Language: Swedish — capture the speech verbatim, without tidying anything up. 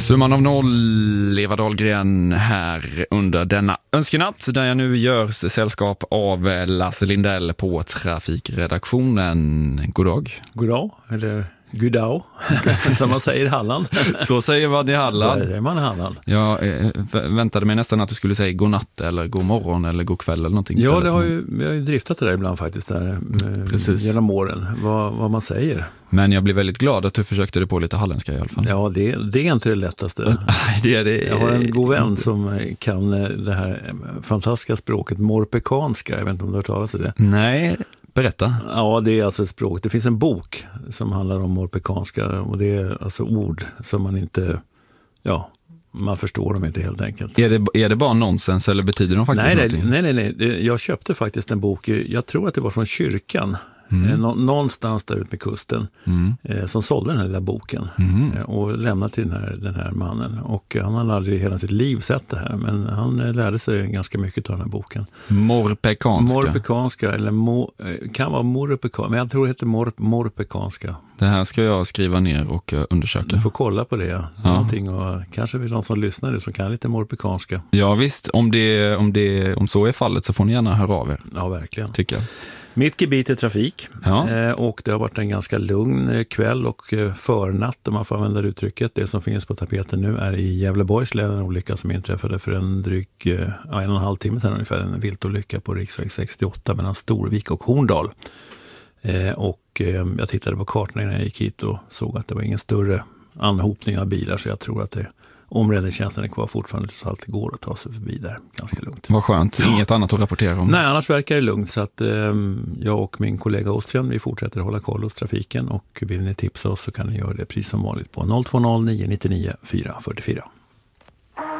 Summan av noll, Eva Dahlgren här under denna önskenatt där jag nu görs sällskap av Lasse Lindell på trafikredaktionen. God dag. God dag, eller god dag, som man säger i Halland. Så säger man i Halland. Så säger man i Halland. Jag eh, väntade mig nästan att du skulle säga god natt eller god morgon eller god kväll eller någonting. Ja, istället. det har ju, jag har ju driftat det där ibland faktiskt där, Precis. genom åren, vad, vad man säger. Men jag blir väldigt glad att du försökte det på lite halländska i alla fall. Ja, det, det är inte det lättaste. det är det. Jag har en god vän som kan det här fantastiska språket morpekanska. Jag vet inte om du har hört talas om det. Nej, berätta. Ja, det är alltså ett språk. Det finns en bok som handlar om morpekanska och det är alltså ord som man inte, ja, man förstår dem inte helt enkelt. Är det, är det bara nonsens eller betyder de faktiskt nej, någonting? Nej, nej, nej, nej. Jag köpte faktiskt en bok, jag tror att det var från kyrkan. Mm. Nå- någonstans där ut med kusten mm. eh, som sålde den här lilla boken mm. eh, och lämnade till den här, den här mannen. Och eh, han hade aldrig hela sitt liv sett det här, men han eh, lärde sig ganska mycket av den här boken. Morpekanska. Morpekanska, eller mo, eh, kan vara morpekanska, men jag tror det heter mor, morpekanska. Det här ska jag skriva ner och uh, undersöka. Du får kolla på det. Ja. Någonting och, kanske finns någon som lyssnar som kan lite morpekanska. Ja visst, om, det, om, det, om så är fallet så får ni gärna höra av er. Ja, verkligen. Tycker jag. Mitt gebit är trafik ja. eh, och det har varit en ganska lugn kväll och eh, förnatt om man får använda uttrycket. Det som finns på tapeten nu är i Gävleborgs län, en olycka som inträffade för en dryg eh, en och en halv timme sedan ungefär, en viltolycka på riksväg sextioåtta mellan Storvik och Horndal. Eh, och eh, jag tittade på kartan när jag gick hit och såg att det var ingen större anhopning av bilar, så jag tror att det om räddningstjänsten är kvar fortfarande så allt det går att ta sig förbi där ganska lugnt. Vad skönt, inget ja. annat att rapportera om. Nej, annars verkar det lugnt, så att eh, jag och min kollega Ostian, vi fortsätter hålla koll hos trafiken, och vill ni tipsa oss så kan ni göra det precis som vanligt på noll två noll nio nio nio fyra fyra fyra.